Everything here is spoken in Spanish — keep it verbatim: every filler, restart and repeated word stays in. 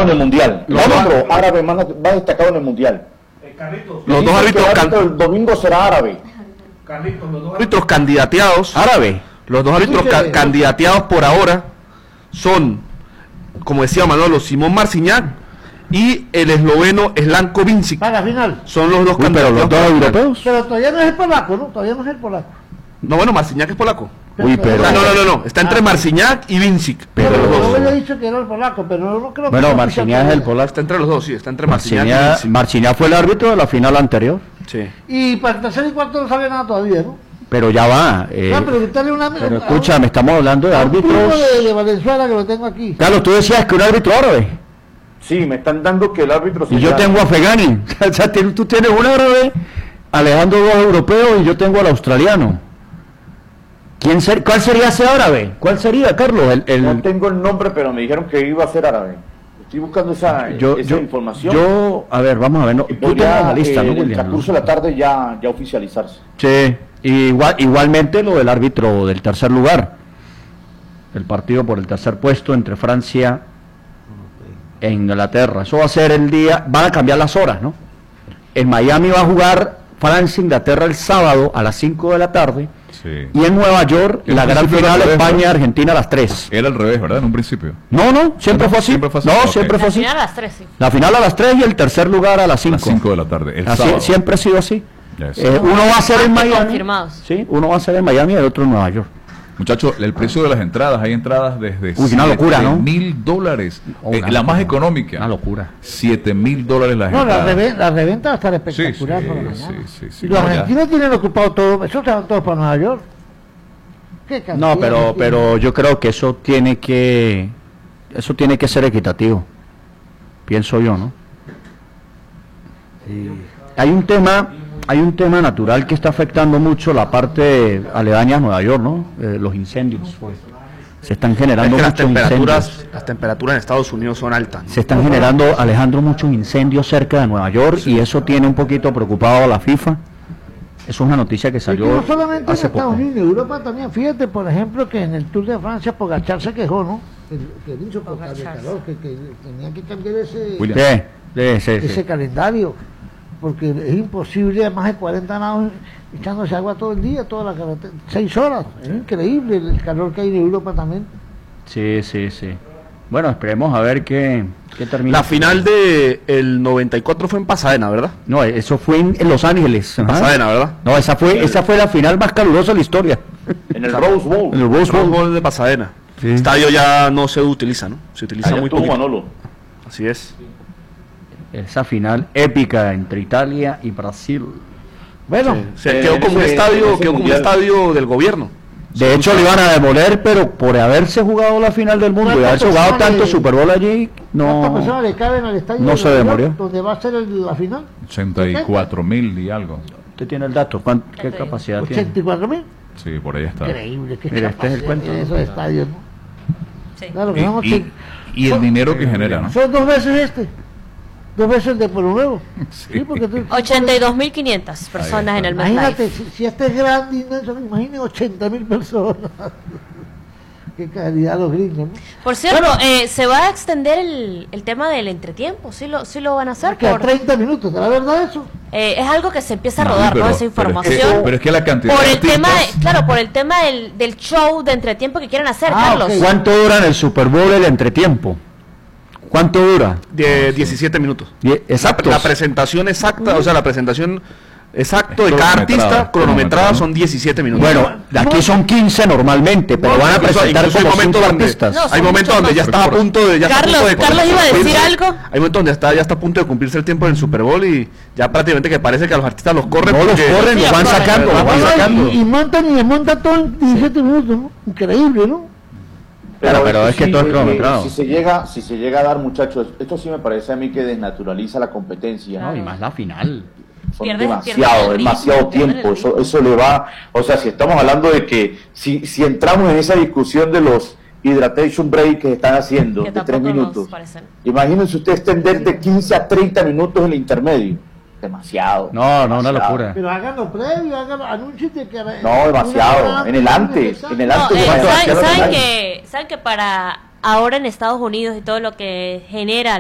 destacado en el Mundial. El árbitro árabe más, más destacado en el Mundial. Eh, Carlitos. Los dos árbitros el, árbitro el domingo será árabe. Carlitos, los dos árbitros candidateados. Árabe. Los dos árbitros ca candidateados por ahora son, como decía Manolo, Simón Marciniak y el esloveno Slanko Vincic. Para la final. Son los dos Uy, pero los dos europeos. Pero todavía no es el polaco, ¿no? Todavía no es el polaco. No, bueno, Marciniak es polaco. Uy, pero... Ah, no, no, no, no, está entre Marciniak y Vincic. Pero Pero los yo dos. había dicho que era el polaco, pero no creo que... Bueno, Marciniak es el polaco. Está entre los dos, sí, está entre Marciniak y Marciniak, Vincic. Marciniak fue el árbitro de la final anterior. Sí. Y para el tercer y cuarto no sabe nada todavía, ¿no? Pero ya va. Eh, No, preguntarle una... pero escúchame, estamos hablando de a un primo árbitros. de, de Valenzuela que lo tengo aquí. Carlos, tú decías que un árbitro árabe. Sí, me están dando que el árbitro... Y yo tengo a Fegani. O sea, tú tienes un árabe, Alejandro dos europeos y yo tengo al australiano. ¿Quién ser, ¿Cuál sería ese árabe? ¿Cuál sería, Carlos? El, el... No tengo el nombre, pero me dijeron que iba a ser árabe. Estoy buscando esa, yo, esa yo, información. Yo, a ver, vamos a ver. No, Y tú tienes podría, la lista, eh, ¿no, en el William? transcurso de la tarde ya, ya oficializarse. Sí, igual, igualmente lo del árbitro del tercer lugar. El partido por el tercer puesto entre Francia e Inglaterra. Eso va a ser el día, van a cambiar las horas, ¿no? En Miami va a jugar Francia-Inglaterra el sábado a las cinco de la tarde. Sí. Y en Nueva York, En la gran principio final era al revés, ¿no? España-Argentina a las tres. Era al revés, ¿verdad? En un principio. No, no, siempre ¿No? fue así. Siempre fue así. No, Ok. siempre fue La así. final a las tres, sí. La final a las tres y el tercer lugar a las A cinco. las cinco de la tarde. El Así, sábado. siempre ha sido así. Yes. Eh, uno va a ser en Más que Miami. confirmados. Sí, uno va a ser en Miami y el otro en Nueva York. Muchachos, el precio de las entradas, hay entradas desde Uy, una locura, ¿no? mil dólares. Oh, Eh, una la más locura. económica. Una locura. siete mil dólares las No, la, entradas. reven- la reventa va a estar Sí, sí, espectacular por la sí, mañana. sí, sí. Y los No, ya. argentinos tienen ocupado todo, esos se van todos para Nueva York. ¿Qué cantidad No, que pero, tienen? pero yo creo que eso tiene que, eso tiene que ser equitativo. Pienso yo, ¿no? Hay un tema, hay un tema natural que está afectando mucho la parte aledaña a Nueva York, ¿no? Eh, los incendios. Se están Es generando que las muchos temperaturas, incendios. las temperaturas en Estados Unidos son altas, ¿no? Se están generando, Alejandro, muchos incendios cerca de Nueva York y eso tiene un poquito preocupado a la FIFA. Eso es una noticia que Y que salió no solamente en hace Estados poco. Unidos, en Europa también. Fíjate, por ejemplo, que en el Tour de Francia Pogacar se quejó, ¿no? Que, que era insoportable el calor, que, que tenía que cambiar ese, William. Sí, sí, sí, sí. ese calendario, porque es imposible a más de cuarenta grados echándose agua todo el día, toda la carretera, seis horas. Es increíble el calor que hay en Europa también. Sí, sí, sí. Bueno, esperemos a ver qué, qué termina. La final de el noventa y cuatro fue en Pasadena, ¿verdad? No, eso fue en, en Los Ángeles. En Ajá. Pasadena, ¿verdad? No, esa fue esa fue la final más calurosa de la historia. En el Rose Bowl. En el Rose Rose Bowl. Bowl de Pasadena. Sí. El estadio ya no se utiliza, ¿no? Se utiliza Allá muy estuvo poquito. Manolo. Así es. Esa final épica entre Italia y Brasil. Bueno, Se Eh, quedó en como un ese- estadio, en ese quedó como un mundial. estadio del gobierno. De hecho, le iban a demoler, pero por haberse jugado la final del mundo y ¿Cuántas haberse jugado personas tanto le- Super Bowl allí, ¿cuántas no. personas le caben al estadio no de se Nueva York, demolió. donde va a ser el- la final? ochenta y cuatro mil y algo. ¿Usted tiene el dato? ¿Cuán- ¿Qué capacidad tiene? ochenta y cuatro mil. Sí, por ahí está. Increíble, qué Mira, este es el capacidad cuento, tienen ¿no? esos estadios, ¿no? Sí. Claro, que Y, vamos y- a- y el dinero que genera, ¿no? son dos veces este, dos veces el de Pueblo Nuevo. Sí. Sí, porque tú- ochenta y dos mil quinientas personas en el Imagínate, MetLife. si, si este es grande, inmenso, imagínate ochenta mil personas. Qué calidad los gringos, ¿no? Por cierto, Bueno. eh, se va a extender el, el tema del entretiempo, sí lo, sí lo van a hacer. Queda Por, treinta minutos, ¿la verdad eso? eh, es algo que se empieza a No, rodar, pero- ¿no? Esa pero es que- información. Pero es que la cantidad por de el tema, artistas- de- claro, por el tema del, del show de entretiempo que quieren hacer, Ah, Carlos. ok. ¿Cuánto dura en el Super Bowl el entretiempo? ¿Cuánto dura? De diecisiete minutos. Die- Exacto. La presentación exacta, o sea, la presentación exacto de cada Cronometrada, artista, cronometrada, cronometrada. son diecisiete minutos. Bueno, aquí son quince normalmente, pero van a Incluso- presentar incluso hay como momentos cinco donde- artistas. No, hay son momentos muchos donde más. ya está a punto de ya está a Carlos, punto de Carlos iba a decir cumplirse- algo. Hay momentos donde está ya está a punto de cumplirse el tiempo del Super Bowl y ya prácticamente que parece que a los artistas los corren. No los porque- corren, Sí, los van los corren. sacando, los van Bueno, sacando. y, y montan y desmontan todo en diecisiete minutos, ¿no? Increíble, ¿no? Claro, pero es que todo es eh, cronometrado. Si se llega, si se llega a dar, muchachos, esto sí me parece a mí que desnaturaliza la competencia. No, y más la final. Son Pierdes- demasiado, pierdes el ritmo, demasiado pierdes el tiempo. Eso, ritmo. eso le va, o sea, si estamos hablando de que si, si entramos en esa discusión de los hydration break que están haciendo Que de tres tampoco nos minutos, parecen. imagínense usted extender de quince a treinta minutos el intermedio. Demasiado. No, no, una demasiado. locura. Pero háganlo previo, háganlo, anúnciate que... No, demasiado. En el antes, en el No, antes. eh, de ¿saben, demasiado saben en el que, saben que para ahora en Estados Unidos y todo lo que genera